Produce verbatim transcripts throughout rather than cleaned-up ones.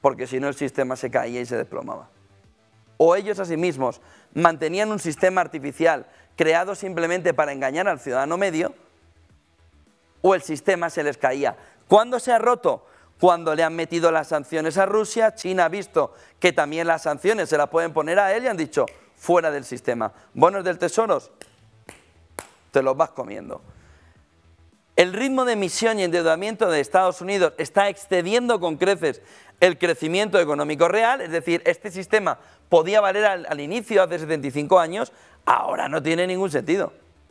porque si no el sistema se caía y se desplomaba. O ellos a sí mismos mantenían un sistema artificial creado simplemente para engañar al ciudadano medio, o el sistema se les caía. ¿Cuándo se ha roto? Cuando le han metido las sanciones a Rusia. China ha visto que también las sanciones se las pueden poner a él y han dicho, fuera del sistema. Bonos del Tesoro, te los vas comiendo. El ritmo de emisión y endeudamiento de Estados Unidos está excediendo con creces el crecimiento económico real, es decir, este sistema podía valer al, al inicio, hace setenta y cinco años, ahora no tiene ningún sentido.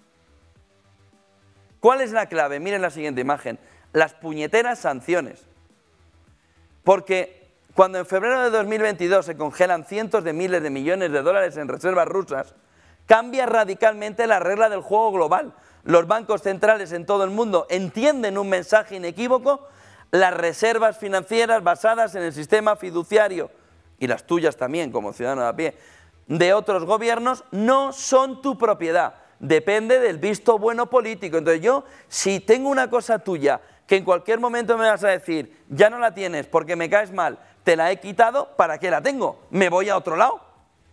¿Cuál es la clave? Miren la siguiente imagen, las puñeteras sanciones. Porque cuando en febrero de dos mil veintidós se congelan cientos de miles de millones de dólares en reservas rusas, cambia radicalmente la regla del juego global. Los bancos centrales en todo el mundo entienden un mensaje inequívoco: las reservas financieras basadas en el sistema fiduciario, y las tuyas también como ciudadano de a pie, de otros gobiernos, no son tu propiedad, depende del visto bueno político. Entonces yo, si tengo una cosa tuya que en cualquier momento me vas a decir, ya no la tienes porque me caes mal, te la he quitado, ¿para qué la tengo? ¿Me voy a otro lado?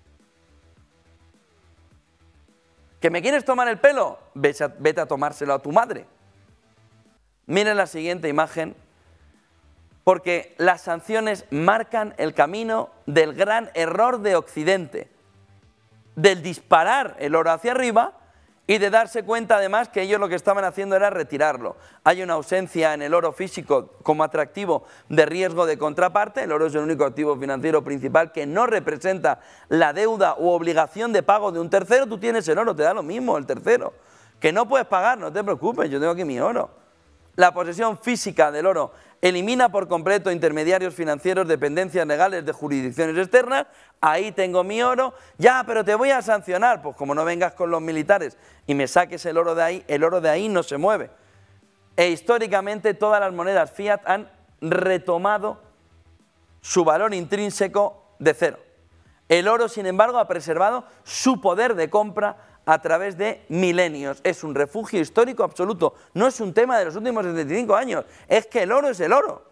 ¿Que me quieres tomar el pelo? Vete a, vete a tomárselo a tu madre. Miren la siguiente imagen, porque las sanciones marcan el camino del gran error de Occidente, del disparar el oro hacia arriba y de darse cuenta además que ellos lo que estaban haciendo era retirarlo. Hay una ausencia en el oro físico como atractivo de riesgo de contraparte. El oro es el único activo financiero principal que no representa la deuda u obligación de pago de un tercero. Tú tienes el oro, te da lo mismo el tercero. Que no puedes pagar, no te preocupes, yo tengo aquí mi oro. La posesión física del oro elimina por completo intermediarios financieros, dependencias legales de jurisdicciones externas. Ahí tengo mi oro. Ya, pero te voy a sancionar. Pues como no vengas con los militares y me saques el oro de ahí, el oro de ahí no se mueve. E históricamente todas las monedas fiat han retomado su valor intrínseco de cero. El oro, sin embargo, ha preservado su poder de compra a través de milenios. Es un refugio histórico absoluto. No es un tema de los últimos setenta y cinco años. Es que el oro es el oro.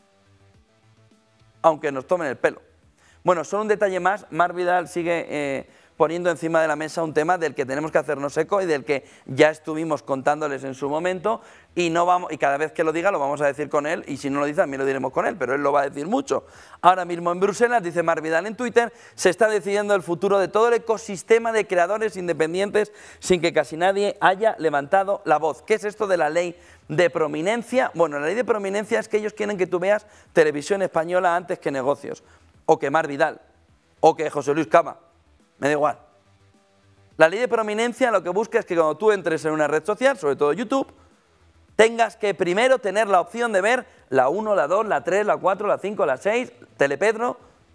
Aunque nos tomen el pelo. Bueno, solo un detalle más. Marc Vidal sigue eh, poniendo encima de la mesa un tema del que tenemos que hacernos eco y del que ya estuvimos contándoles en su momento, y, no vamos, y cada vez que lo diga lo vamos a decir con él, y si no lo dice también lo diremos con él, pero él lo va a decir mucho. Ahora mismo en Bruselas, dice Marc Vidal en Twitter, se está decidiendo el futuro de todo el ecosistema de creadores independientes sin que casi nadie haya levantado la voz. ¿Qué es esto de la ley de prominencia? Bueno, la ley de prominencia es que ellos quieren que tú veas televisión española antes que negocios, o que Marc Vidal, o que José Luis Cama. Me da igual. La ley de prominencia lo que busca es que cuando tú entres en una red social, sobre todo YouTube, tengas que primero tener la opción de ver la uno, la dos, la tres, la cuatro, la cinco, la seis, Telepedro.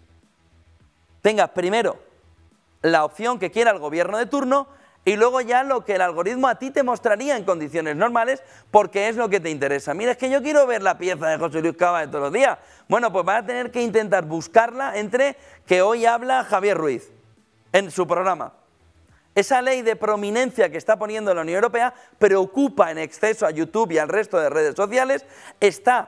Tengas primero la opción que quiera el gobierno de turno y luego ya lo que el algoritmo a ti te mostraría en condiciones normales, porque es lo que te interesa. Mira, es que yo quiero ver la pieza de José Luis Cava de todos los días. Bueno, pues vas a tener que intentar buscarla entre que hoy habla Javier Ruiz en su programa. Esa ley de prominencia que está poniendo la Unión Europea preocupa en exceso a YouTube y al resto de redes sociales, está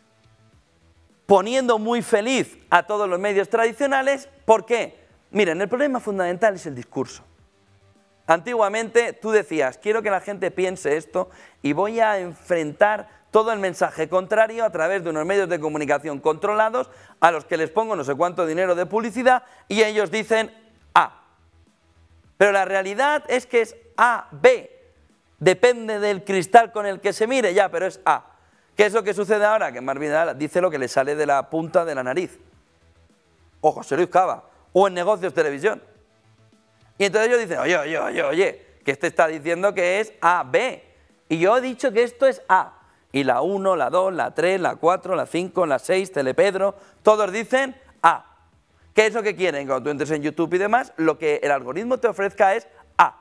poniendo muy feliz a todos los medios tradicionales. ¿Por qué? Miren, el problema fundamental es el discurso. Antiguamente tú decías, quiero que la gente piense esto y voy a enfrentar todo el mensaje contrario a través de unos medios de comunicación controlados a los que les pongo no sé cuánto dinero de publicidad y ellos dicen A. Pero la realidad es que es A, B. Depende del cristal con el que se mire, ya, pero es A. ¿Qué es lo que sucede ahora? Que Marc Vidal dice lo que le sale de la punta de la nariz. O José Luis Cava, o en Negocios Televisión. Y entonces ellos dicen, oye, oye, oye, oye, que este está diciendo que es A, B. Y yo he dicho que esto es A. Y la uno, la dos, la tres, la cuatro, la cinco, la seis, Telepedro, todos dicen A. ¿Qué es lo que quieren? Cuando tú entres en YouTube y demás, lo que el algoritmo te ofrezca es A.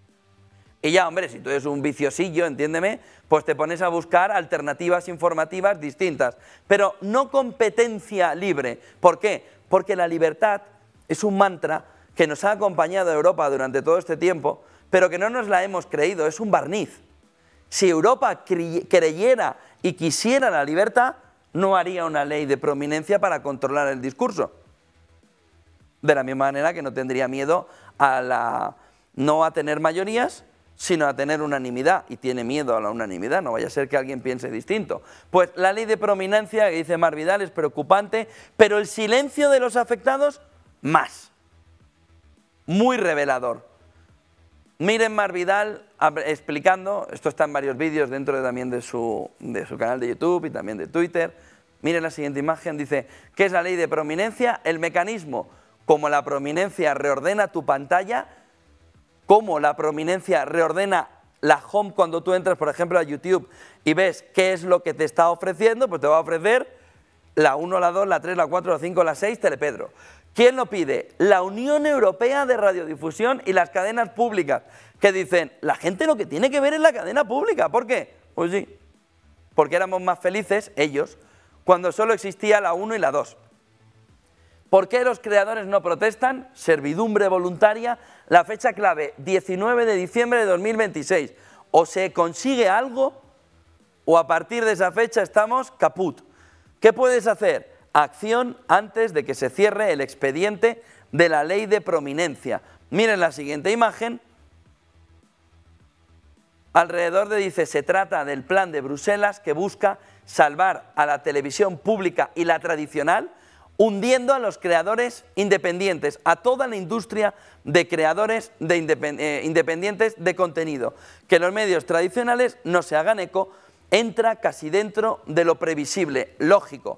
Y ya, hombre, si tú eres un viciosillo, entiéndeme, pues te pones a buscar alternativas informativas distintas. Pero no competencia libre. ¿Por qué? Porque la libertad es un mantra que nos ha acompañado a Europa durante todo este tiempo, pero que no nos la hemos creído, es un barniz. Si Europa creyera y quisiera la libertad, no haría una ley de prominencia para controlar el discurso. De la misma manera que no tendría miedo a la, no a tener mayorías, sino a tener unanimidad, y tiene miedo a la unanimidad, no vaya a ser que alguien piense distinto. Pues la ley de prominencia, que dice Marc Vidal, es preocupante, pero el silencio de los afectados, más. Muy revelador. Miren Marc Vidal explicando, esto está en varios vídeos dentro de, también de su, de su canal de YouTube y también de Twitter. Miren la siguiente imagen, dice, ¿qué es la ley de prominencia? El mecanismo, como la prominencia reordena tu pantalla, como la prominencia reordena la home cuando tú entras, por ejemplo, a YouTube y ves qué es lo que te está ofreciendo, pues te va a ofrecer la uno, la dos, la tres, la cuatro, la cinco, la seis, Telepedro. ¿Quién lo pide? La Unión Europea de Radiodifusión y las cadenas públicas, que dicen, la gente lo que tiene que ver es la cadena pública. ¿Por qué? Pues sí, porque éramos más felices, ellos, cuando solo existía la uno y la dos. ¿Por qué los creadores no protestan? Servidumbre voluntaria, la fecha clave, diecinueve de diciembre de dos mil veintiséis. O se consigue algo, o a partir de esa fecha estamos caput. ¿Qué puedes hacer? Acción antes de que se cierre el expediente de la ley de prominencia. Miren la siguiente imagen. Alrededor de, dice, se trata del plan de Bruselas que busca salvar a la televisión pública y la tradicional, hundiendo a los creadores independientes, a toda la industria de creadores de independ eh, independientes de contenido. Que los medios tradicionales no se hagan eco, entra casi dentro de lo previsible, lógico.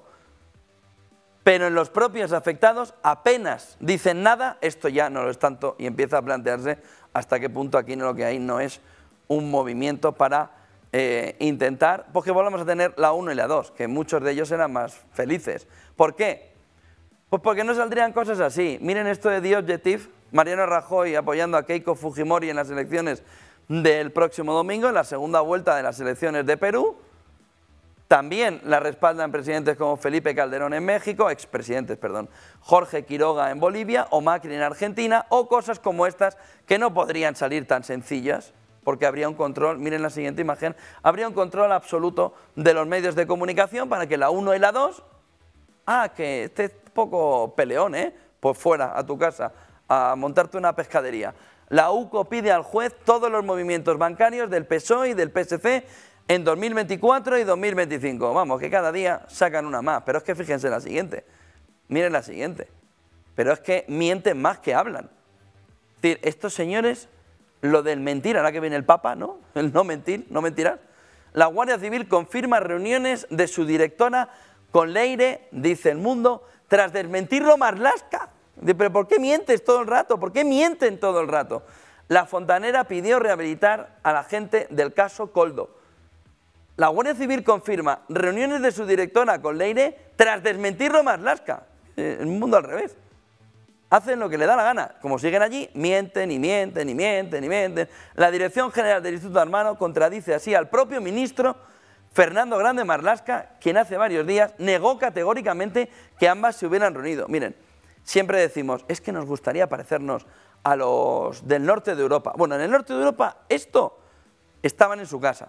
Pero en los propios afectados apenas dicen nada, esto ya no lo es tanto, y empieza a plantearse hasta qué punto aquí lo que hay no es un movimiento para eh, intentar, porque volvamos a tener la uno y la dos, que muchos de ellos eran más felices. ¿Por qué? Pues porque no saldrían cosas así. Miren esto de The Objective, Mariano Rajoy apoyando a Keiko Fujimori en las elecciones del próximo domingo, en la segunda vuelta de las elecciones de Perú. También la respaldan presidentes como Felipe Calderón en México, expresidentes, perdón, Jorge Quiroga en Bolivia o Macri en Argentina, o cosas como estas que no podrían salir tan sencillas, porque habría un control, miren la siguiente imagen, habría un control absoluto de los medios de comunicación para que la uno y la dos, ah, que este es poco peleón, ¿eh? Pues fuera, a tu casa, a montarte una pescadería. La U C O pide al juez todos los movimientos bancarios del P S O E y del P S C en dos mil veinticuatro y dos mil veinticinco. Vamos, que cada día sacan una más. Pero es que fíjense la siguiente. Miren la siguiente. Pero es que mienten más que hablan. Es decir, estos señores, lo del mentir, ahora que viene el Papa, ¿no? El no mentir, no mentirás. La Guardia Civil confirma reuniones de su directora con Leire, dice El Mundo, tras desmentirlo Marlaska. Pero ¿por qué mientes todo el rato? ¿Por qué mienten todo el rato? La Fontanera pidió rehabilitar a la gente del caso Coldo. La Guardia Civil confirma reuniones de su directora con Leire tras desmentirlo Marlaska. El mundo al revés. Hacen lo que le da la gana. Como siguen allí, mienten y mienten y mienten y mienten. La Dirección General del Instituto Armano contradice así al propio ministro Fernando Grande Marlaska, quien hace varios días negó categóricamente que ambas se hubieran reunido. Miren, siempre decimos, es que nos gustaría parecernos a los del norte de Europa. Bueno, en el norte de Europa esto estaban en su casa.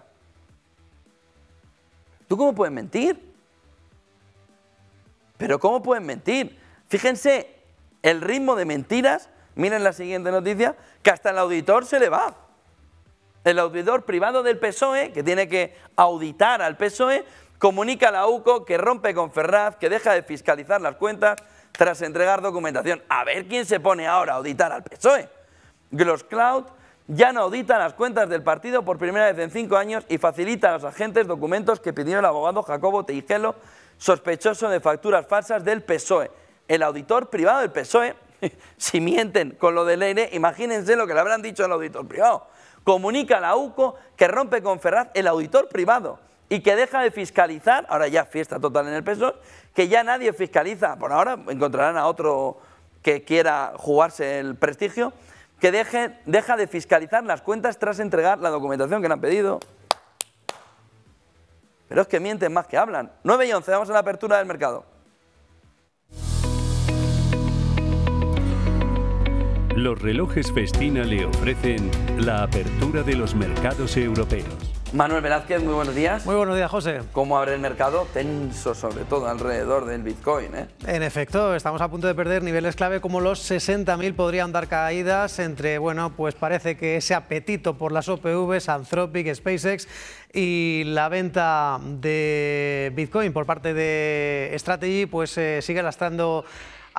¿Tú cómo puedes mentir? ¿Pero cómo pueden mentir? Fíjense el ritmo de mentiras, miren la siguiente noticia, que hasta el auditor se le va. El auditor privado del P S O E, que tiene que auditar al P S O E, comunica a la U C O que rompe con Ferraz, que deja de fiscalizar las cuentas tras entregar documentación. A ver quién se pone ahora a auditar al P S O E. Gloscloud ya no audita las cuentas del partido por primera vez en cinco años y facilita a los agentes documentos que pidió el abogado Jacobo Teijelo, sospechoso de facturas falsas del P S O E. El auditor privado del P S O E, si mienten con lo de Leire, imagínense lo que le habrán dicho al auditor privado. Comunica a la U C O que rompe con Ferraz el auditor privado y que deja de fiscalizar, ahora ya fiesta total en el P S O E, que ya nadie fiscaliza, por ahora encontrarán a otro que quiera jugarse el prestigio, que deje, deja de fiscalizar las cuentas tras entregar la documentación que le han pedido. Pero es que mienten más que hablan. nueve y once, vamos a la apertura del mercado. Los relojes Festina le ofrecen la apertura de los mercados europeos. Manuel Velázquez, muy buenos días. Muy buenos días, José. ¿Cómo abre el mercado? Tenso, sobre todo alrededor del Bitcoin, ¿eh? En efecto, estamos a punto de perder niveles clave como los sesenta mil, podrían dar caídas entre, bueno, pues parece que ese apetito por las O P Vs, Anthropic, SpaceX y la venta de Bitcoin por parte de Strategy, pues eh, sigue lastrando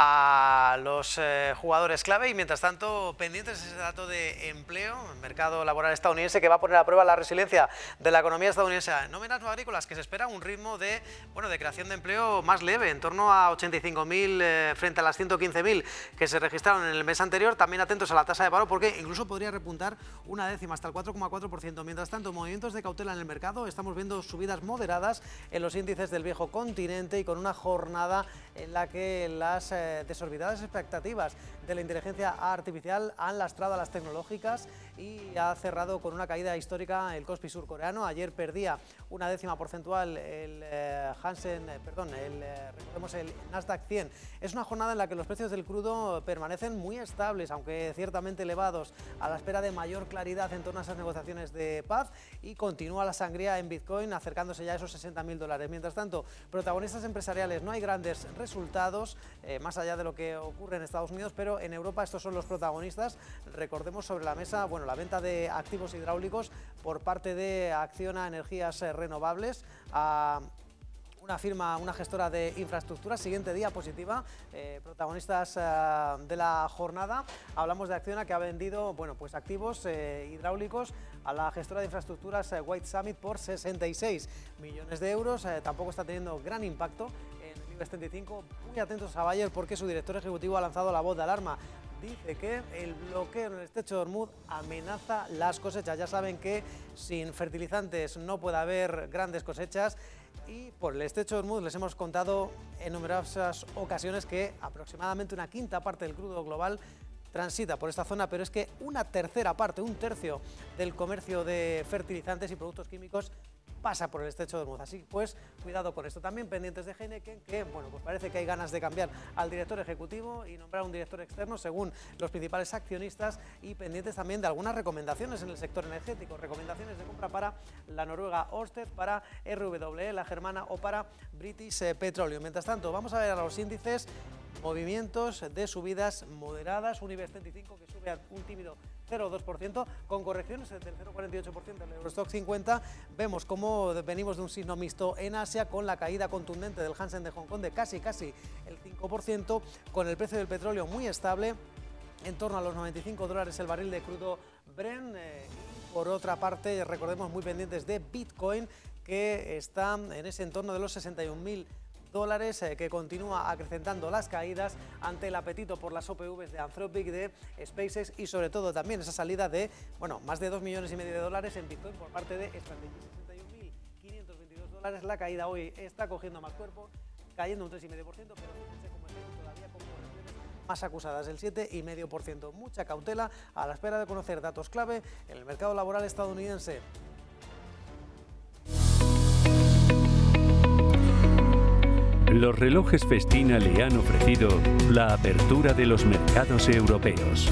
a los eh, jugadores clave y mientras tanto pendientes ese dato de empleo, el mercado laboral estadounidense que va a poner a prueba la resiliencia de la economía estadounidense. Nóminas no agrícolas que se espera un ritmo de, bueno, de creación de empleo más leve, en torno a ochenta y cinco mil eh, frente a las ciento quince mil que se registraron en el mes anterior. También atentos a la tasa de paro porque incluso podría repuntar una décima hasta el cuatro coma cuatro por ciento. Mientras tanto, movimientos de cautela en el mercado, estamos viendo subidas moderadas en los índices del viejo continente y con una jornada en la que las eh, desorbitadas expectativas de la inteligencia artificial han lastrado a las tecnológicas y ha cerrado con una caída histórica el Kospi surcoreano. Ayer perdía una décima porcentual el eh, Hansen, eh, perdón, el, eh, recordemos el Nasdaq cien. Es una jornada en la que los precios del crudo permanecen muy estables, aunque ciertamente elevados, a la espera de mayor claridad en torno a esas negociaciones de paz, y continúa la sangría en Bitcoin acercándose ya a esos sesenta mil dólares. Mientras tanto, protagonistas empresariales, no hay grandes resultados, eh, más allá de lo que ocurre en Estados Unidos, pero en Europa estos son los protagonistas. Recordemos sobre la mesa, bueno, la venta de activos hidráulicos por parte de Acciona Energías Renovables a una firma, una gestora de infraestructura. Siguiente día positiva, eh, protagonistas eh, de la jornada. Hablamos de Acciona, que ha vendido, bueno, pues activos eh, hidráulicos a la gestora de infraestructuras eh, White Summit por sesenta y seis millones de euros. Eh, tampoco está teniendo gran impacto en el IBEX treinta y cinco. Muy atentos a Bayer porque su director ejecutivo ha lanzado la voz de alarma. Dice que el bloqueo en el estrecho de Hormuz amenaza las cosechas. Ya saben que sin fertilizantes no puede haber grandes cosechas y por el estrecho de Hormuz les hemos contado en numerosas ocasiones que aproximadamente una quinta parte del crudo global transita por esta zona, pero es que una tercera parte, un tercio del comercio de fertilizantes y productos químicos pasa por el estrecho de Hormuz. Así pues, cuidado con esto. También pendientes de Heineken, que bueno, pues parece que hay ganas de cambiar al director ejecutivo y nombrar un director externo según los principales accionistas, y pendientes también de algunas recomendaciones en el sector energético, recomendaciones de compra para la noruega Ørsted, para R W E, la germana, o para British Petroleum. Mientras tanto, vamos a ver a los índices. Movimientos de subidas moderadas, un IBEX treinta y cinco que sube a un tímido cero coma dos por ciento, con correcciones del cero coma cuarenta y ocho por ciento en el Eurostoxx cincuenta. Vemos cómo venimos de un signo mixto en Asia, con la caída contundente del Hansen de Hong Kong de casi casi el cinco por ciento, con el precio del petróleo muy estable, en torno a los noventa y cinco dólares el barril de crudo Brent. Eh, y por otra parte, recordemos, muy pendientes de Bitcoin, que está en ese entorno de los sesenta y un mil dólares, eh, que continúa acrecentando las caídas ante el apetito por las O P Vs de Anthropic, de SpaceX y sobre todo también esa salida de, bueno, más de dos millones y medio de dólares en Bitcoin por parte de Strategy, sesenta y un mil quinientos veintidós dólares. La caída hoy está cogiendo más cuerpo, cayendo un tres coma cinco por ciento, pero fíjense cómo está todavía con correcciones más acusadas, el siete coma cinco por ciento. Mucha cautela a la espera de conocer datos clave en el mercado laboral estadounidense. Los relojes Festina le han ofrecido la apertura de los mercados europeos.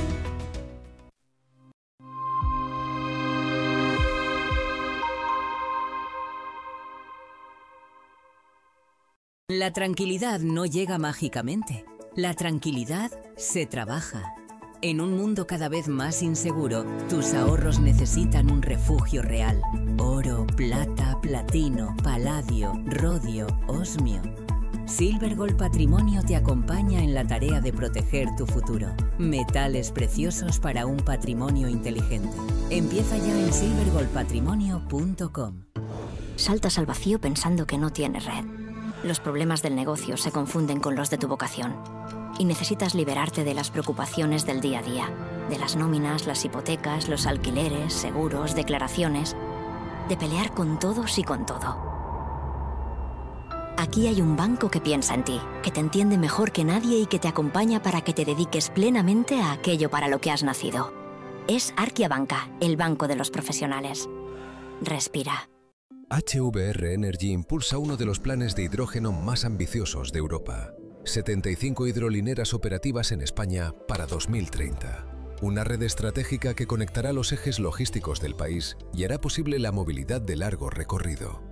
La tranquilidad no llega mágicamente. La tranquilidad se trabaja. En un mundo cada vez más inseguro, tus ahorros necesitan un refugio real. Oro, plata, platino, paladio, rodio, osmio. Silvergold Patrimonio te acompaña en la tarea de proteger tu futuro. Metales preciosos para un patrimonio inteligente. Empieza ya en silvergold patrimonio punto com. Saltas al vacío pensando que no tienes red. Los problemas del negocio se confunden con los de tu vocación. Y necesitas liberarte de las preocupaciones del día a día. De las nóminas, las hipotecas, los alquileres, seguros, declaraciones. De pelear con todos y con todo. Aquí hay un banco que piensa en ti, que te entiende mejor que nadie y que te acompaña para que te dediques plenamente a aquello para lo que has nacido. Es Arkia Banca, el banco de los profesionales. Respira. H V R Energy impulsa uno de los planes de hidrógeno más ambiciosos de Europa. setenta y cinco hidrolineras operativas en España para dos mil treinta. una red estratégica que conectará los ejes logísticos del país y hará posible la movilidad de largo recorrido.